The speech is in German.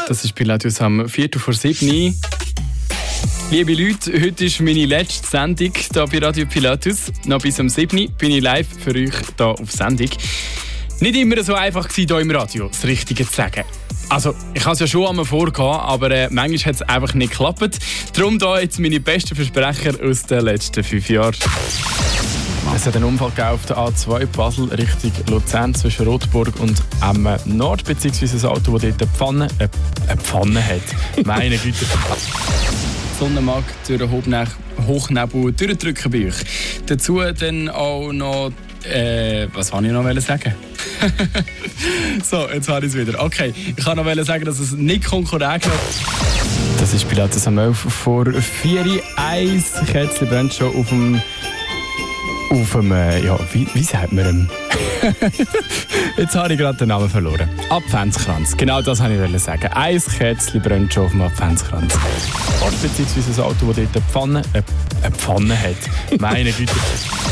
Das ist Pilatus am 7:04. Liebe Leute, heute ist meine letzte Sendung hier bei Radio Pilatus. Noch bis am 7. bin ich live für euch hier auf Sendung. Nicht immer so einfach gewesen, hier im Radio das Richtige zu sagen. Also, ich habe es ja schon einmal vorgehabt, aber manchmal hat es einfach nicht geklappt. Darum hier jetzt meine besten Versprecher aus den letzten 5 Jahren. Es hat einen Unfall auf der A2 Basel Richtung Luzern zwischen Rotburg und Nord, beziehungsweise ein Auto, das dort eine Pfanne hat. Meine Güte. Die Sonne mag durch den Hochnebel durchdrücken bei euch. Dazu dann auch noch... was wollte ich noch sagen? So, jetzt habe ich es wieder. Okay, ich kann noch sagen, dass es nicht konkurrent hat. Das ist Pilatus am 11:04. Ein Kerzchen brennt schon auf dem... ja, wie sagt man dem? Jetzt habe ich gerade den Namen verloren. Adventskranz. Genau das wollte ich sagen. Ein Kerzchen brennt schon auf dem Adventskranz. Beziehungsweise ein Auto, das dort eine Pfanne hat. Meine Güte.